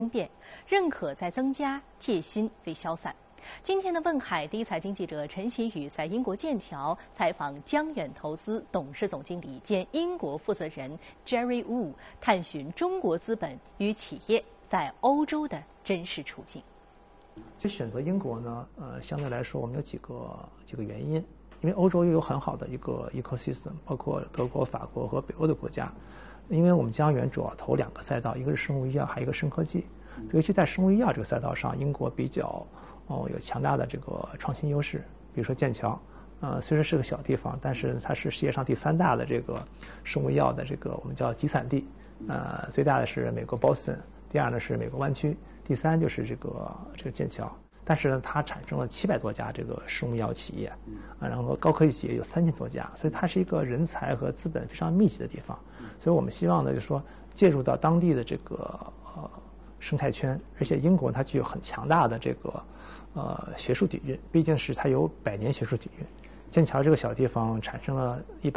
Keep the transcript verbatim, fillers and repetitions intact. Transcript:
变，认可在增加，戒心未消散。今天的问海第一财经记者陈喜宇在英国剑桥采访江远投资董事总经理兼英国负责人 Jerry Wu， 探寻中国资本与企业在欧洲的真实处境。 其实选择英国呢，呃，相对来说我们有几个几个原因，因为欧洲又有很好的一个 ecosystem， 包括德国、法国和北欧的国家。因为我们江源主要投两个赛道，一个是生物医药，还有一个生科技。尤其在生物医药这个赛道上，英国比较哦有强大的这个创新优势。比如说剑桥，呃，虽然是个小地方，但是它是世界上第三大的这个生物医药的这个我们叫集散地。呃，最大的是美国 Boston， 第二呢是美国湾区，第三就是这个这个剑桥。但是呢，它产生了七百多家这个生物医药企业，啊，然后高科技企业有三千多家，所以它是一个人才和资本非常密集的地方。所以我们希望呢，就是说介入到当地的这个呃生态圈，而且英国它具有很强大的这个呃学术底蕴，毕竟是它有百年学术底蕴。剑桥这个小地方产生了一百。